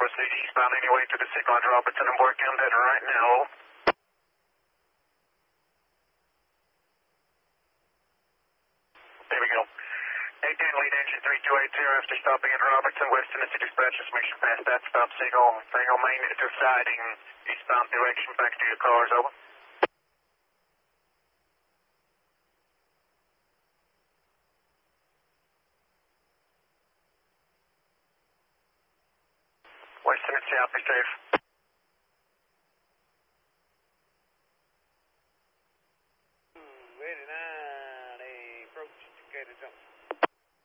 proceed eastbound anyway to the signal at Robertson. I'm working on that right now. There we go. 810 lead engine 3280 after stopping at Robertson, West Tennessee dispatch information past that stop signal. Single main to siding, eastbound direction, back to your cars, over. West Tennessee, I'll be safe.